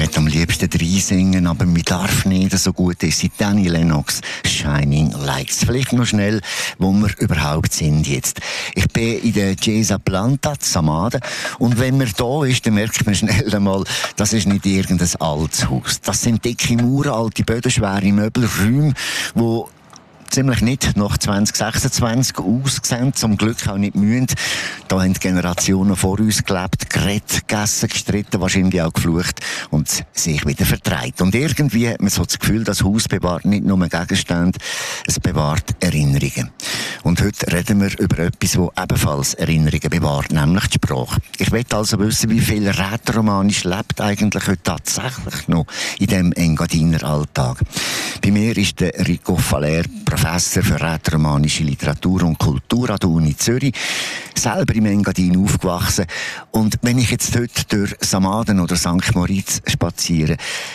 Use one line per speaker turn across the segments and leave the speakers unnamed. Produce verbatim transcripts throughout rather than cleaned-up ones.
würde am liebsten drei singen, aber mir darf nicht so gut. Es ist Danny Lennox, Shining Lights. Vielleicht noch schnell, wo wir überhaupt sind jetzt. Ich bin in der Chiesa Planta, Samaden. Und wenn man da ist, dann merkt man schnell einmal, das ist nicht irgendein altes Haus. Das sind dicke Mauern, alte Böden, schwere Möbel, Räume, wo ziemlich nicht nach zwanzig sechsundzwanzig ausgesehen, zum Glück auch nicht mühen. Da haben die Generationen vor uns gelebt, geredet, gegessen, gestritten, wahrscheinlich auch geflucht und sich wieder verdreht. Und irgendwie hat man so das Gefühl, das Haus bewahrt nicht nur Gegenstände, es bewahrt Erinnerungen. Und heute reden wir über etwas, das ebenfalls Erinnerungen bewahrt, nämlich die Sprache. Ich möchte also wissen, wie viel Rätoromanisch lebt eigentlich heute tatsächlich noch in diesem Engadiner Alltag. Bei mir ist der Rico Faller, Professor für rätoromanische Literatur und Kultur an der Uni Zürich, selber im Engadin aufgewachsen. Und wenn ich jetzt heute durch Samaden oder Sankt Moritz spaziere,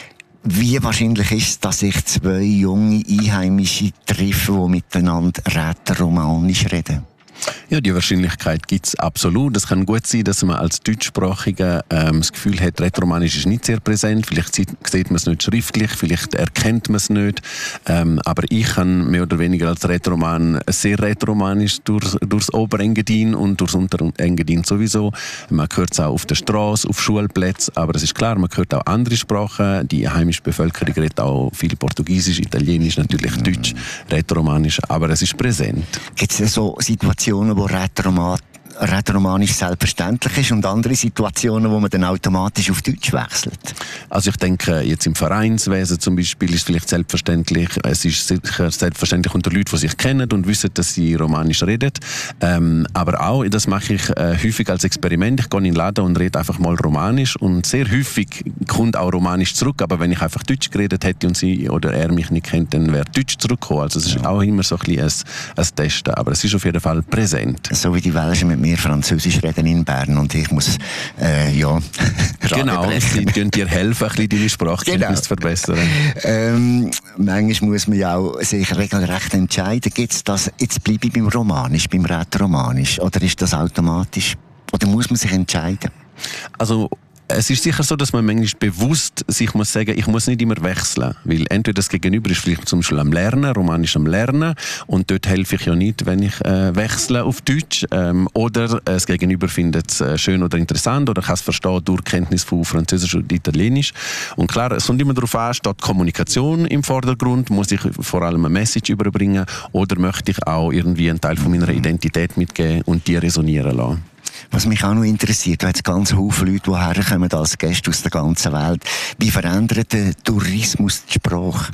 wie wahrscheinlich ist es, dass ich zwei junge Einheimische treffe, die miteinander rätoromanisch reden?
Ja, die Wahrscheinlichkeit gibt es absolut. Es kann gut sein, dass man als Deutschsprachiger ähm, das Gefühl hat, Rätoromanisch ist nicht sehr präsent. Vielleicht sieht, sieht man es nicht schriftlich, vielleicht erkennt man es nicht. Ähm, aber ich kann mehr oder weniger als Rätoroman sehr rätoromanisch durch, durchs Oberengadin und durchs Unterengadin sowieso. Man hört es auch auf der Straße, auf Schulplätzen. Aber es ist klar, man hört auch andere Sprachen. Die heimische Bevölkerung redet auch viel Portugiesisch, Italienisch, natürlich Deutsch, Rätoromanisch. Aber es ist präsent.
Gibt es so Situationen, wo Rätoroman rätoromanisch selbstverständlich ist und andere Situationen, wo man dann automatisch auf Deutsch wechselt?
Also ich denke, jetzt im Vereinswesen zum Beispiel ist es vielleicht selbstverständlich, es ist sicher selbstverständlich unter Leuten, die sich kennen und wissen, dass sie Romanisch reden. Ähm, aber auch, das mache ich äh, häufig als Experiment, ich gehe in den Laden und rede einfach mal Romanisch und sehr häufig kommt auch Romanisch zurück, aber wenn ich einfach Deutsch geredet hätte und sie oder er mich nicht kennt, dann wäre Deutsch zurückgekommen. Also es ist ja auch immer so ein bisschen ein, ein Testen, aber es ist auf jeden Fall präsent.
So wie die Welschen mit mir Französisch reden in Bern und ich muss, äh, ja,
genau, sie können dir helfen, ein bisschen deine Sprachkenntnis
genau.
zu verbessern.
Ähm, manchmal muss man ja auch sich regelrecht entscheiden, gibt's das, jetzt bleibe ich beim Romanisch, beim Rätoromanisch, oder ist das automatisch, oder muss man sich entscheiden?
Also, es ist sicher so, dass man manchmal bewusst sich muss sagen, ich muss nicht immer wechseln, weil entweder das Gegenüber ist vielleicht zum Beispiel am Lernen, Romanisch am Lernen, und dort helfe ich ja nicht, wenn ich äh, wechsle auf Deutsch, ähm, oder äh, das Gegenüber findet es äh, schön oder interessant oder kann es verstehen durch Kenntnis von Französisch und Italienisch. Und klar, es kommt immer darauf an, steht Kommunikation im Vordergrund, muss ich vor allem eine Message überbringen oder möchte ich auch irgendwie einen Teil von meiner Identität mitgeben und die resonieren lassen.
Was mich auch noch interessiert, du hast ganz viele Leute, die herkommen als Gäste aus der ganzen Welt. Wie verändert der Tourismus die Sprache?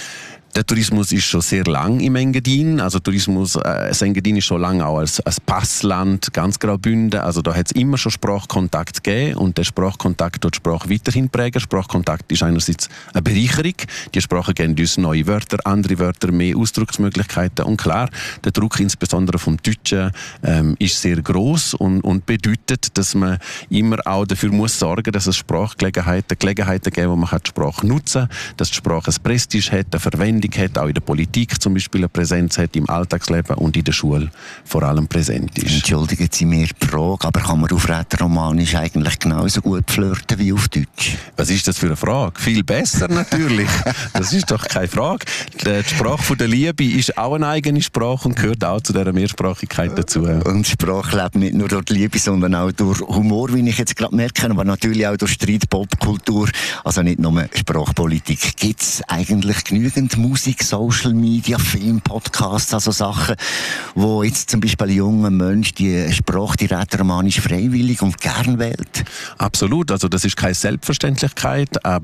Der Tourismus ist schon sehr lang im Engadin. Also Tourismus, äh, das Engadin ist schon lange auch als, als Passland, ganz Graubünden. Also da hat es immer schon Sprachkontakt gegeben und der Sprachkontakt tut die Sprache weiterhin prägen. Sprachkontakt ist einerseits eine Bereicherung. Die Sprachen geben uns neue Wörter, andere Wörter, mehr Ausdrucksmöglichkeiten. Und klar, der Druck insbesondere vom Deutschen ähm, ist sehr gross und, und bedeutet, dass man immer auch dafür muss sorgen, dass es Sprachgelegenheiten, Gelegenheiten gibt, wo man die Sprache nutzen kann, dass die Sprache ein Prestige hat, eine Verwendung hat, auch in der Politik zum Beispiel eine Präsenz hat, im Alltagsleben und in der Schule vor allem präsent ist.
Entschuldigen Sie mir die Frage, aber kann man auf Rätoromanisch eigentlich genauso gut flirten wie auf Deutsch?
Was ist das für eine Frage? Viel besser natürlich. Das ist doch keine Frage. Die Sprache von der Liebe ist auch eine eigene Sprache und gehört auch zu dieser Mehrsprachigkeit dazu.
Und Sprache lebt nicht nur durch die Liebe, sondern auch durch Humor, wie ich jetzt gerade merke, aber natürlich auch durch Streit, Popkultur, also nicht nur Sprachpolitik. Gibt es eigentlich genügend Musik, Social Media, Film, Podcasts, also Sachen, wo jetzt zum Beispiel ein junger Mensch die Sprache, die Rätoromanisch freiwillig und gern wählt?
Absolut, also das ist keine Selbstverständlichkeit, aber